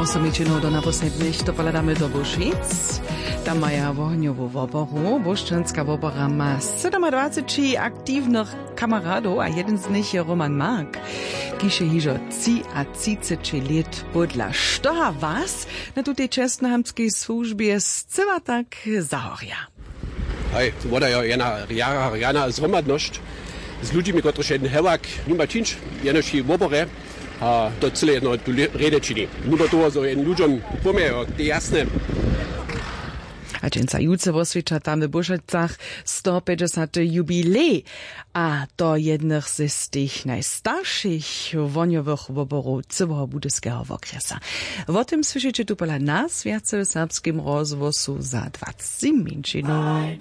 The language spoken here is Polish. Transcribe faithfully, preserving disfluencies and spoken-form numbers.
Osamičinu do naposledných to poledáme do Bušic. Tam maja ohňovú voboru. Buščanská vobora má dvadsaťsedem aktívnych kamarádov a jeden z nich je Roman Mark. Kiše hižo ci a ciceči let podľa. Štoha vás na tutej čestnohamtskej službie zcela tak zahoria? Hej, to voda je jedna jara, jana zhromadnosť s ľuďmi, ktorí še jeden hevak, nima činč, jenoši vobore, a to celé jedno tu rede čini. Nima toho, so jeden ľuďom pomie, to je jasné. A dženca júce osviča tam v Bušicach stopäťdesiaty jubilej. A to jednych z tých najstarších voňových voborov celého budyského okresa. O tym słyszycie tu pola nas, viacej w serbskim rozwosu za dwadzieścia minut.